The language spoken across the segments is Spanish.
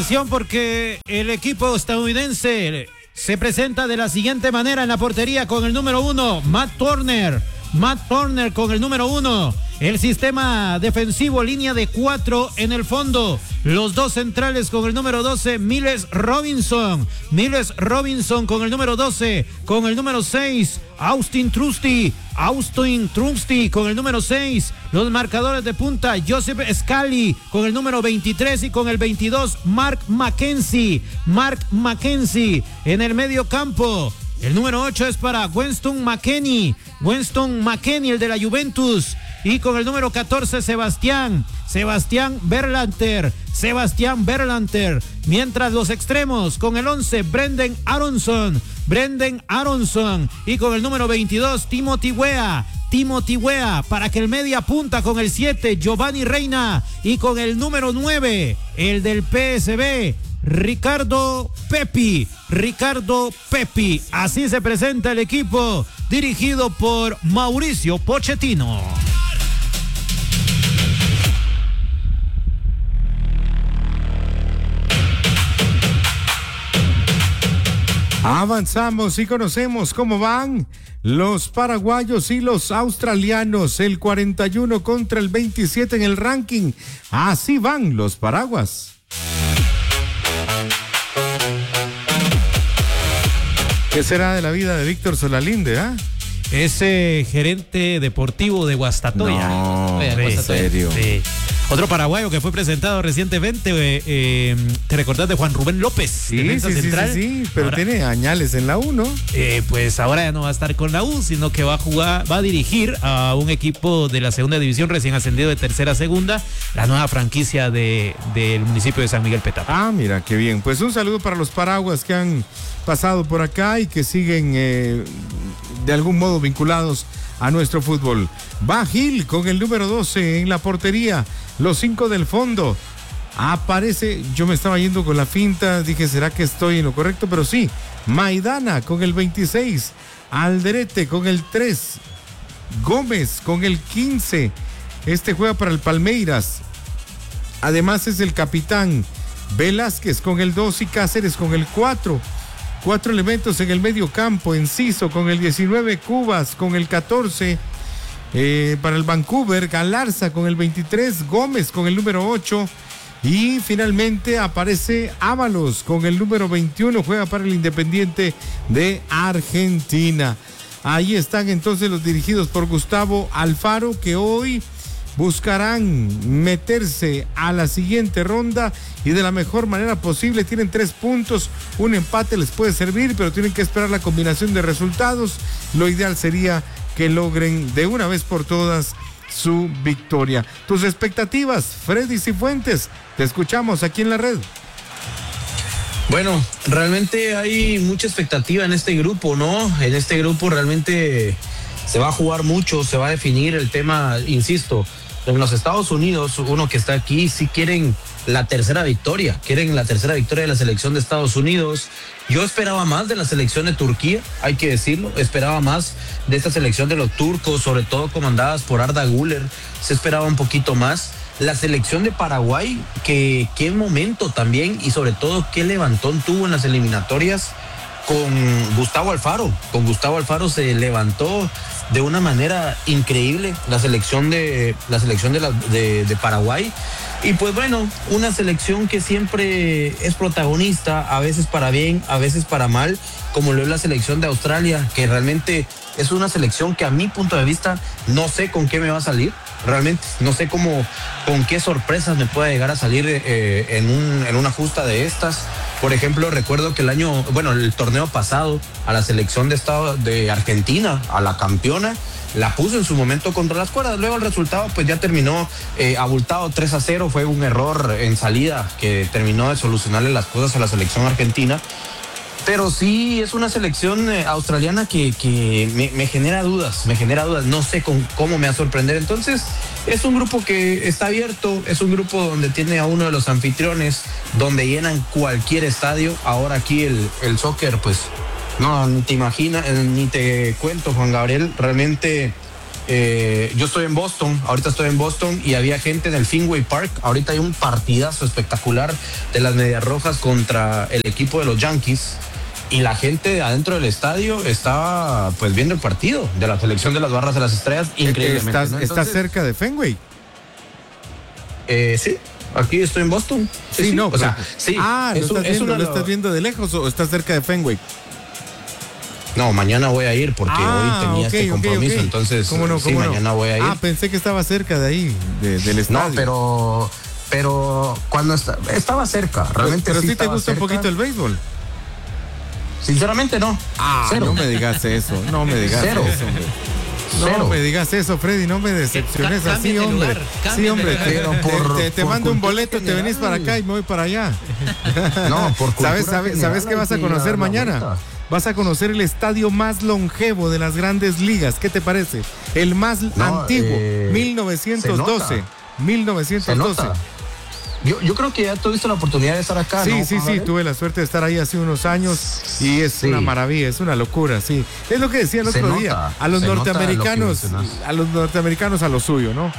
Porque el equipo estadounidense se presenta de la siguiente manera en la portería con el número 1, Matt Turner con el número 1. El sistema defensivo, línea de 4 en el fondo. Los dos centrales con el número 12, Miles Robinson con el número 12. Con el número 6, Austin Trusty con el número 6. Los marcadores de punta, Joseph Scally con el número 23 y con el 22, Mark Mackenzie. En el medio campo, el número 8 es para Winston McKennie, el de la Juventus. Y con el número 14, Sebastián Berlanter. Mientras los extremos, con el 11, Brendan Aronson. Y con el número 22, Timothy Weah, para que el media punta con el 7, Giovanni Reina. Y con el número 9, el del PSV, Ricardo Pepi. Así se presenta el equipo dirigido por Mauricio Pochettino. Avanzamos y conocemos cómo van los paraguayos y los australianos. El 41 contra el 27 en el ranking. Así van los paraguas. ¿Qué será de la vida de Víctor Solalinde, Ese gerente deportivo de Guastatoya. No, en serio. Sí. Otro paraguayo que fue presentado recientemente, te recordás de Juan Rubén López, defensa central. Sí, pero ahora, tiene añales en la U, ¿no? Pues ahora ya no va a estar con la U, sino que va a dirigir a un equipo de la segunda división recién ascendido de tercera a segunda, la nueva franquicia del municipio de San Miguel Petapa. Mira, qué bien. Pues un saludo para los paraguas que han pasado por acá y que siguen de algún modo vinculados a nuestro fútbol. Va Gil con el número 12 en la portería. Los 5 del fondo. Aparece, yo me estaba yendo con la finta, dije, ¿será que estoy en lo correcto? Pero sí, Maidana con el 26, Alderete con el 3, Gómez con el 15. Este juega para el Palmeiras. Además es el capitán Velázquez con el 2 y Cáceres con el 4. 4 elementos en el medio campo, Enciso con el 19, Cubas con el 14, para el Vancouver, Galarza con el 23, Gómez con el número 8 y finalmente aparece Ábalos con el número 21, juega para el Independiente de Argentina. Ahí están entonces los dirigidos por Gustavo Alfaro, que hoy buscarán meterse a la siguiente ronda y de la mejor manera posible. Tienen 3 puntos, un empate les puede servir, pero tienen que esperar la combinación de resultados. Lo ideal sería que logren de una vez por todas su victoria. Tus expectativas, Freddy Cifuentes, te escuchamos aquí en la red. Bueno, realmente hay mucha expectativa en este grupo, ¿no? En este grupo realmente se va a jugar mucho, se va a definir el tema, insisto. En los Estados Unidos, uno que está aquí, sí quieren la tercera victoria de la selección de Estados Unidos. Yo esperaba más de la selección de Turquía, hay que decirlo, esperaba más de esta selección de los turcos, sobre todo comandadas por Arda Güler, se esperaba un poquito más. La selección de Paraguay, que qué momento también y sobre todo qué levantón tuvo en las eliminatorias con Gustavo Alfaro. Con Gustavo Alfaro se levantó de una manera increíble la selección de Paraguay. Y pues bueno, una selección que siempre es protagonista, a veces para bien, a veces para mal, como lo es la selección de Australia, que realmente es una selección que a mi punto de vista no sé con qué me va a salir. Realmente no sé con qué sorpresas me pueda llegar a salir en una justa de estas. Por ejemplo, recuerdo que el torneo pasado, a la selección de Argentina, a la campeona, la puso en su momento contra las cuerdas. Luego el resultado pues ya terminó abultado 3-0. Fue un error en salida que terminó de solucionarle las cosas a la selección argentina. Pero sí es una selección australiana que me genera dudas, no sé cómo me va a sorprender. Entonces es un grupo que está abierto, es un grupo donde tiene a uno de los anfitriones, donde llenan cualquier estadio. Ahora aquí el soccer, pues no, ni te imaginas, ni te cuento, Juan Gabriel, realmente yo estoy en Boston, ahorita estoy en Boston y había gente en el Fenway Park. Ahorita hay un partidazo espectacular de las Medias Rojas contra el equipo de los Yankees. Y la gente adentro del estadio estaba pues viendo el partido de la selección de las Barras de las Estrellas increíblemente. ¿Estás cerca de Fenway? Sí, aquí estoy en Boston. Sí, no, o sea, sí. ¿Lo estás viendo de lejos o estás cerca de Fenway? No, mañana voy a ir porque hoy tenía este compromiso, entonces ¿Cómo no? mañana voy a ir. Pensé que estaba cerca de ahí, del estadio. No, pero cuando estaba cerca, realmente pero sí te gusta cerca. Un poquito el béisbol. Sinceramente no. Cero. No me digas eso, no me digas Cero. eso, hombre. Cero. No me digas eso, Freddy, no me decepciones así, hombre. Sí, hombre, te mando un boleto, te venís para acá y me voy para allá. No, por cultura ¿Sabes qué vas a conocer mañana? Vas a conocer el estadio más longevo de las Grandes Ligas. ¿Qué te parece? El más antiguo, 1912. 1912. Yo creo que ya tuviste la oportunidad de estar acá. Sí, tuve la suerte de estar ahí hace unos años y es una maravilla, es una locura, sí. Es lo que decía el otro día, a los norteamericanos a lo suyo, ¿no?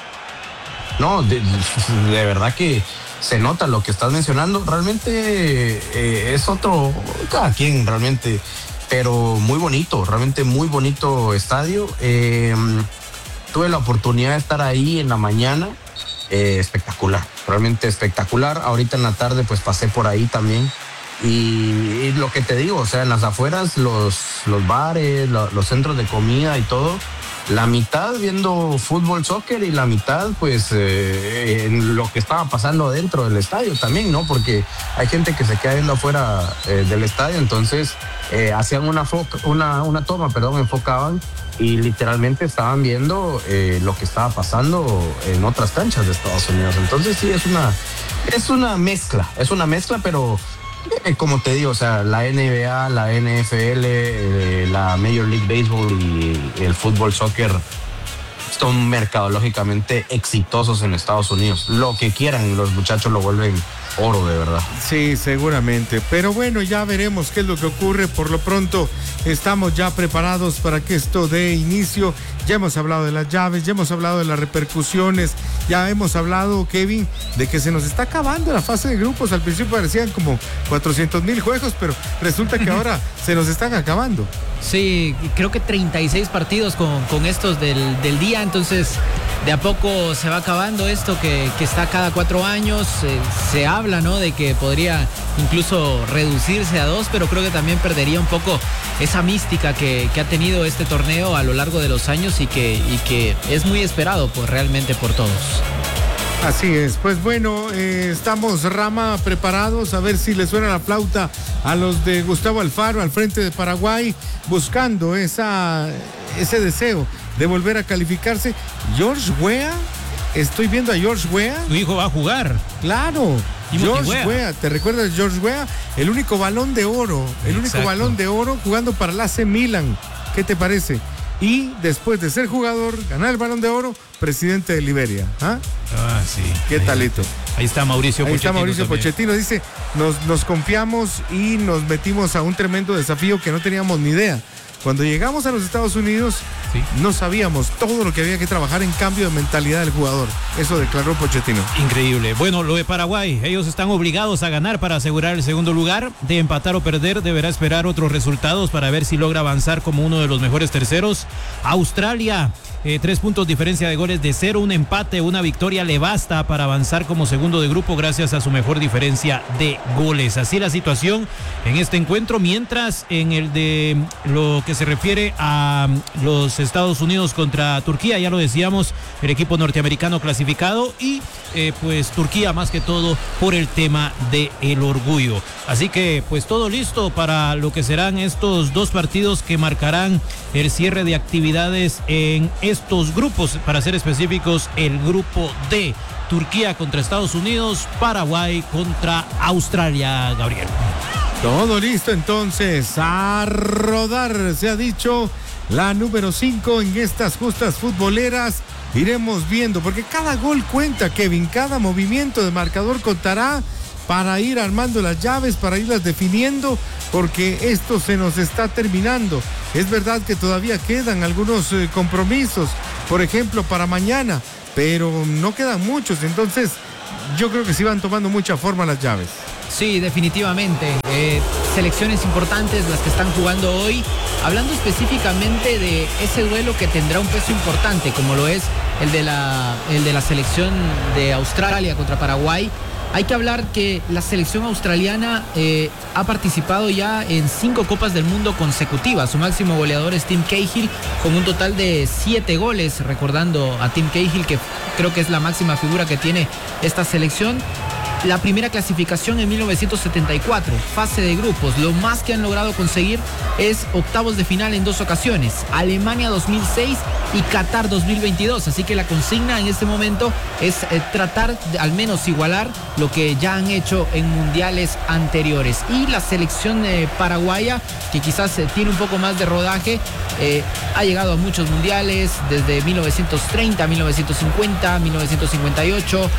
No, de verdad que se nota lo que estás mencionando. Realmente es otro, cada quien realmente, pero muy bonito, realmente muy bonito estadio. Tuve la oportunidad de estar ahí en la mañana. Espectacular, realmente espectacular. Ahorita en la tarde pues pasé por ahí también y lo que te digo, o sea, en las afueras los bares, los centros de comida y todo, la mitad viendo fútbol, soccer y la mitad pues en lo que estaba pasando dentro del estadio también, ¿no? Porque hay gente que se queda viendo afuera del estadio, entonces hacían una toma, enfocaban y literalmente estaban viendo lo que estaba pasando en otras canchas de Estados Unidos. Entonces sí, es una mezcla, pero como te digo, o sea, la NBA, la NFL, la Major League Baseball y el fútbol, soccer son mercadológicamente exitosos en Estados Unidos. Lo que quieran, los muchachos lo vuelven oro, de verdad. Sí, seguramente. Pero bueno, ya veremos qué es lo que ocurre. Por lo pronto, estamos ya preparados para que esto dé inicio. Ya hemos hablado de las llaves, ya hemos hablado de las repercusiones, ya hemos hablado, Kevin, de que se nos está acabando la fase de grupos. Al principio parecían como 400,000 juegos, pero resulta que ahora se nos están acabando. Sí, creo que 36 partidos con estos del día, entonces de a poco se va acabando esto que está cada 4 años. Se habla, ¿no?, de que podría incluso reducirse a 2, pero creo que también perdería un poco esa mística que ha tenido este torneo a lo largo de los años y que es muy esperado realmente por todos. Así es, pues bueno, estamos, Rama, preparados a ver si le suena la flauta a los de Gustavo Alfaro al frente de Paraguay, buscando ese deseo de volver a calificarse. George Weah, estoy viendo a George Weah. Tu hijo va a jugar. Claro, George Weah, ¿te recuerdas de George Weah? El único balón de oro, jugando para el AC Milan. ¿Qué te parece? Y después de ser jugador, ganar el Balón de Oro, presidente de Liberia. Sí. ¿Qué talito? Ahí está Mauricio Pochettino. Dice, nos confiamos y nos metimos a un tremendo desafío que no teníamos ni idea. Cuando llegamos a los Estados Unidos, no sabíamos todo lo que había que trabajar en cambio de mentalidad del jugador. Eso declaró Pochettino. Increíble. Bueno, lo de Paraguay, ellos están obligados a ganar para asegurar el segundo lugar. De empatar o perder, deberá esperar otros resultados para ver si logra avanzar como uno de los mejores terceros. Australia, 3 puntos diferencia de goles de 0, un empate, una victoria le basta para avanzar como segundo de grupo gracias a su mejor diferencia de goles. Así la situación en este encuentro, mientras en el de lo que se refiere a los Estados Unidos contra Turquía, ya lo decíamos, el equipo norteamericano clasificado y pues Turquía más que todo por el tema del orgullo. Así que pues todo listo para lo que serán estos 2 partidos que marcarán el cierre de actividades en estos grupos, para ser específicos, el grupo D, Turquía contra Estados Unidos, Paraguay contra Australia, Gabriel. Todo listo entonces, a rodar, se ha dicho, la número 5 en estas justas futboleras. Iremos viendo, porque cada gol cuenta, Kevin, cada movimiento de marcador contará para ir armando las llaves, para irlas definiendo, porque esto se nos está terminando. Es verdad que todavía quedan algunos compromisos, por ejemplo, para mañana, pero no quedan muchos, entonces yo creo que sí van tomando mucha forma las llaves. Sí, definitivamente. Selecciones importantes las que están jugando hoy. Hablando específicamente de ese duelo que tendrá un peso importante, como lo es el de la selección de Australia contra Paraguay. Hay que hablar que la selección australiana ha participado ya en 5 Copas del Mundo consecutivas. Su máximo goleador es Tim Cahill, con un total de 7 goles, recordando a Tim Cahill, que creo que es la máxima figura que tiene esta selección. La primera clasificación en 1974, fase de grupos. Lo más que han logrado conseguir es octavos de final en 2 ocasiones, Alemania 2006 y Qatar 2022. Así que la consigna en este momento es tratar de al menos igualar lo que ya han hecho en mundiales anteriores. Y la selección paraguaya, que quizás tiene un poco más de rodaje, ha llegado a muchos mundiales desde 1930, 1950, 1958,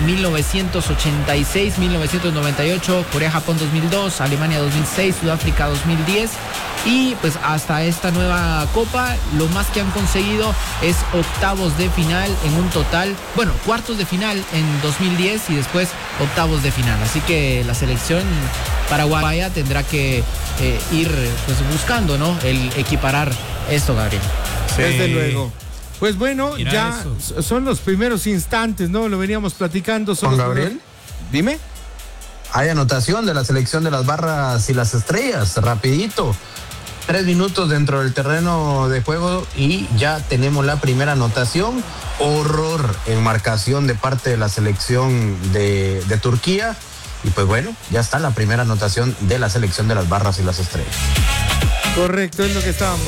1986, 1998, Corea-Japón 2002, Alemania 2006, Sudáfrica 2010 y pues hasta esta nueva Copa lo más que han conseguido es octavos de final en un total, bueno, cuartos de final en 2010 y después octavos de final. Así que la selección paraguaya tendrá que ir pues buscando, ¿no?, el equiparar esto, Gabriel. Sí. Desde luego. Pues bueno, mira, ya eso. Son los primeros instantes, ¿no? Lo veníamos platicando. Juan Gabriel. Dime. Hay anotación de la selección de las Barras y las Estrellas, rapidito. 3 minutos dentro del terreno de juego y ya tenemos la primera anotación. Horror en marcación de parte de la selección de Turquía. Y pues bueno, ya está la primera anotación de la selección de las Barras y las Estrellas. Correcto, es lo que estábamos.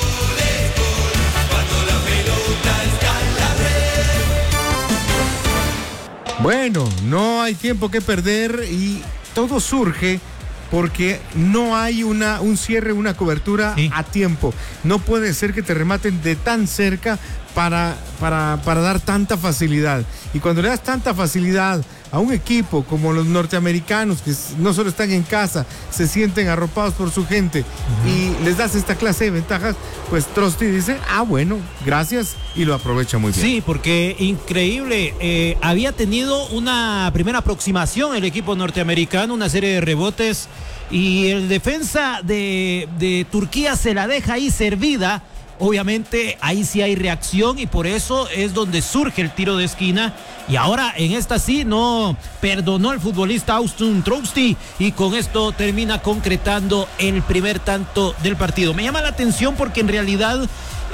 Bueno, no hay tiempo que perder y todo surge porque no hay un cierre, una cobertura a tiempo. No puede ser que te rematen de tan cerca para dar tanta facilidad. Y cuando le das tanta facilidad a un equipo como los norteamericanos, que no solo están en casa, se sienten arropados por su gente, y les das esta clase de ventajas, pues Trosti dice, bueno, gracias, y lo aprovecha muy bien. Sí, porque increíble, había tenido una primera aproximación el equipo norteamericano, una serie de rebotes, y el defensa de Turquía se la deja ahí servida. Obviamente ahí sí hay reacción y por eso es donde surge el tiro de esquina. Y ahora en esta sí no perdonó el futbolista Austin Trosti y con esto termina concretando el primer tanto del partido. Me llama la atención porque en realidad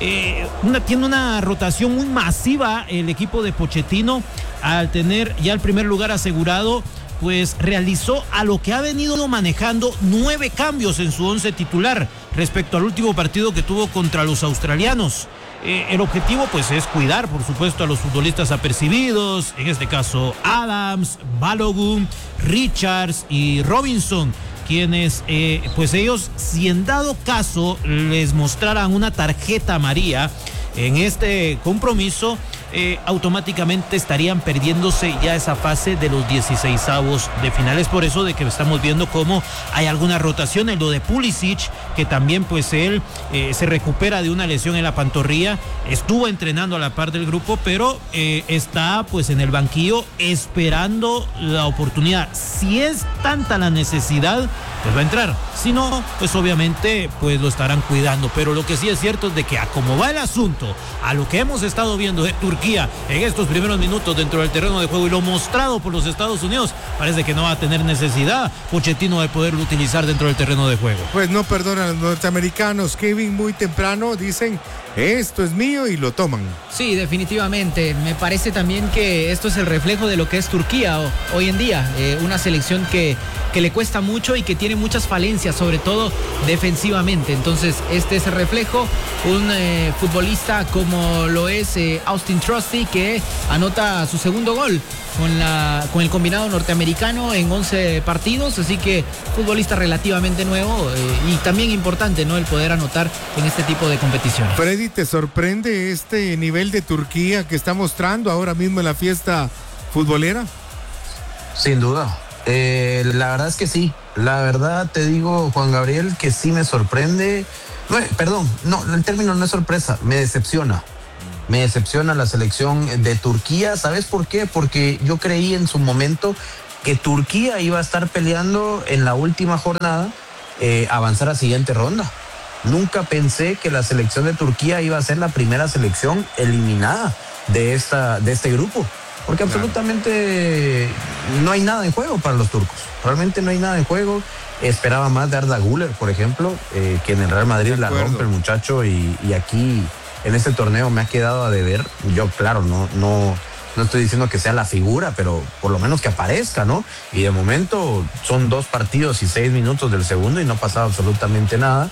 tiene una rotación muy masiva el equipo de Pochettino. Al tener ya el primer lugar asegurado, pues realizó a lo que ha venido manejando 9 cambios en su 11 titular respecto al último partido que tuvo contra los australianos. El objetivo pues es cuidar, por supuesto, a los futbolistas apercibidos, en este caso Adams, Balogun, Richards y Robinson, quienes pues ellos, si en dado caso les mostraran una tarjeta amarilla en este compromiso, automáticamente estarían perdiéndose ya esa fase de los 16avos de final. Es por eso de que estamos viendo cómo hay alguna rotación en lo de Pulisic, que también pues él se recupera de una lesión en la pantorrilla, estuvo entrenando a la par del grupo, pero está pues en el banquillo esperando la oportunidad. Si es tanta la necesidad, pues va a entrar. Si no, pues obviamente pues lo estarán cuidando. Pero lo que sí es cierto es de que a cómo va el asunto, a lo que hemos estado viendo de Turquía en estos primeros minutos dentro del terreno de juego y lo mostrado por los Estados Unidos, parece que no va a tener necesidad Pochettino de poderlo utilizar dentro del terreno de juego. Pues no perdonan a los norteamericanos, Kevin, muy temprano dicen, esto es mío, y lo toman. Sí, definitivamente. Me parece también que esto es el reflejo de lo que es Turquía hoy en día. Una selección que le cuesta mucho y que tiene muchas falencias, sobre todo defensivamente. Entonces, este es el reflejo. Un futbolista como lo es Austin Trosti, que anota su segundo gol con el combinado norteamericano en 11 partidos, así que futbolista relativamente nuevo y también importante, ¿no?, el poder anotar en este tipo de competiciones. Freddy, ¿te sorprende este nivel de Turquía que está mostrando ahora mismo en la fiesta futbolera? Sin duda. La verdad es que sí. La verdad te digo, Juan Gabriel, que sí me sorprende. el término no es sorpresa, me decepciona. Me decepciona la selección de Turquía. ¿Sabes por qué? Porque yo creí en su momento que Turquía iba a estar peleando en la última jornada, avanzar a siguiente ronda. Nunca pensé que la selección de Turquía iba a ser la primera selección eliminada de este grupo. Porque absolutamente no hay nada en juego para los turcos. Realmente no hay nada en juego. Esperaba más de Arda Güler, por ejemplo, que en el Real Madrid la rompe el muchacho y aquí en este torneo me ha quedado a deber. Yo, claro, no estoy diciendo que sea la figura, pero por lo menos que aparezca, ¿no? Y de momento son 2 partidos y 6 minutos del segundo y no ha pasado absolutamente nada.